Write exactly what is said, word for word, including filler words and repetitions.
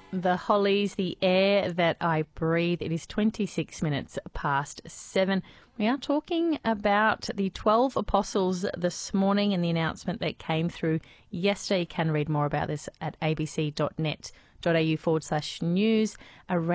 The Hollies, the air that I breathe. It is twenty-six minutes past seven. We are talking about the twelve apostles this morning and the announcement that came through yesterday. You can read more about this at abc.net.au forward slash news. Around